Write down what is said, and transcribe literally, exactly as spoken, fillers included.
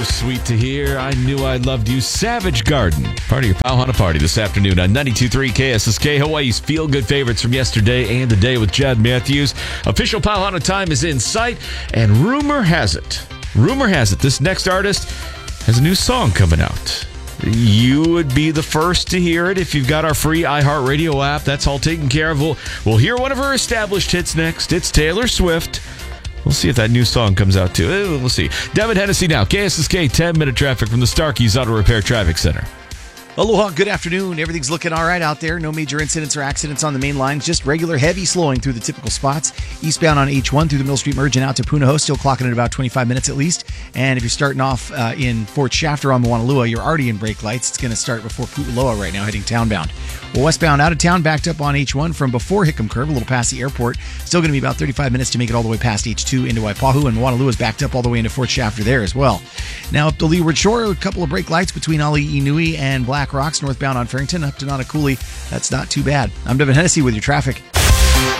so sweet to hear. I knew I loved you. Savage Garden. Part of your Pauhana party this afternoon on ninety-two point three K S S K, Hawaii's feel-good favorites from yesterday and today with Chad Matthews. Official Pauhana time is in sight, and rumor has it, rumor has it, this next artist has a new song coming out. You would be the first to hear it if you've got our free iHeartRadio app. That's all taken care of. We'll, we'll hear one of her established hits next. It's Taylor Swift. We'll see if that new song comes out, too. We'll see. Devin Hennessy now. K S S K ten-minute traffic from the Starkeys Auto Repair Traffic Center. Aloha, good afternoon. Everything's looking all right out there. No major incidents or accidents on the main lines. Just regular heavy slowing through the typical spots. Eastbound on H one through the Mill Street Merge and out to Punahou, still clocking at about twenty-five minutes at least. And if you're starting off uh, in Fort Shafter on Moanalua, you're already in brake lights. It's going to start before Pu'uloa right now, heading townbound. Well, westbound out of town, backed up on H one from before Hickam Curve, a little past the airport. Still going to be about thirty-five minutes to make it all the way past H two into Waipahu, and Moanalua is backed up all the way into Fort Shafter there as well. Now up the Leeward Shore, a couple of brake lights between Ali'inui and Black Rocks, northbound on Farrington, up to Nanakuli. That's not too bad. I'm Devin Hennessy with your traffic.